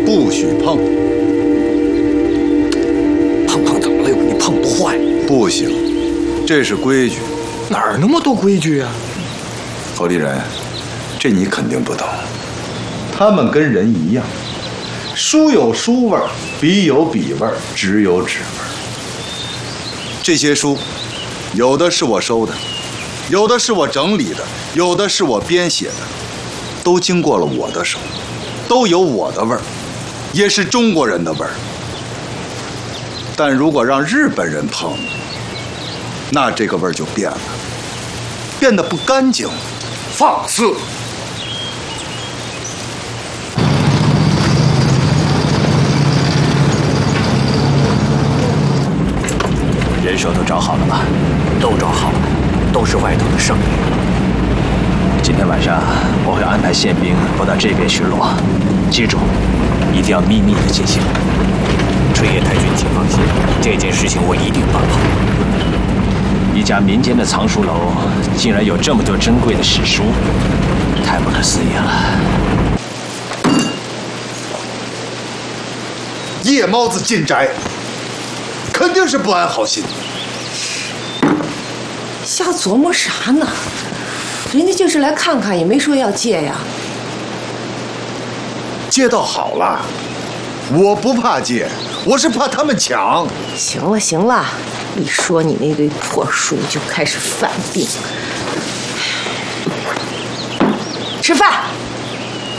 不许碰。 碰怎么了？你碰不坏。 不行，这是规矩。 哪儿那么多规矩啊？ 侯立人，这你肯定不懂。他们跟人一样，书有书味儿，笔有笔味儿，纸有纸味儿。这些书，有的是我收的，有的是我整理的，有的是我编写的，都经过了我的手，都有我的味儿，也是中国人的味儿。但如果让日本人碰，那这个味儿就变了，变得不干净。 放肆！ 人手都找好了吗？ 都找好了，都是外头的生意。 今天晚上我会安排宪兵拨到这边巡逻，记住，一定要秘密的进行。 春野太君，请放心，这件事情我一定办好。 一家民间的藏书楼竟然有这么多珍贵的史书，太不可思议了。 夜猫子进宅，肯定是不安好心。 瞎琢磨啥呢？人家就是来看看，也没说要借呀。 借倒好了，我不怕借，我是怕他们抢。 行了行了，一说你那堆破书就开始犯病。吃饭。